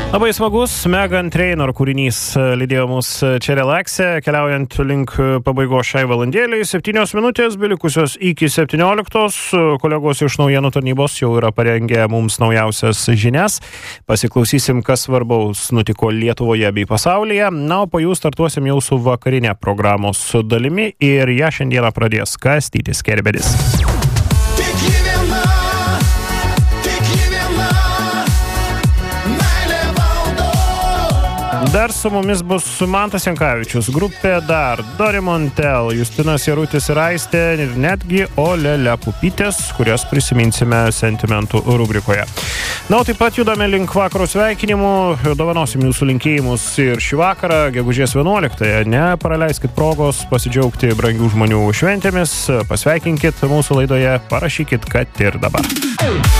Labai smagus Meghan Trainor kūrinys lydėjo mus čia relaksė, keliaujant link pabaigos šiai valandėliai. 7 minutės, belikusios iki 17. Kolegos iš naujienų tarnybos jau yra parengę mums naujausias žinias. Pasiklausysim, kas svarbaus nutiko Lietuvoje bei pasaulyje. Na, o po jų startuosim jau su vakarinė programos dalimi ir ją šiandieną pradės Kastytis Kerbedis. Dar su mumis bus Mantas Jankavičius, grupė Dar, Dori Montel, Justinas Jarutis ir Aistė ir netgi Olele Pupytės, kurias prisiminsime sentimentų rubrikoje. Na, o taip pat judame link vakaro sveikinimų, dovanosim jūsų linkėjimus ir šį vakarą, gegužės 11-ąją. Nepraleiskit progos pasidžiaugti brangių žmonių šventėmis, pasveikinkit mūsų laidoje, parašykit, kad ir dabar.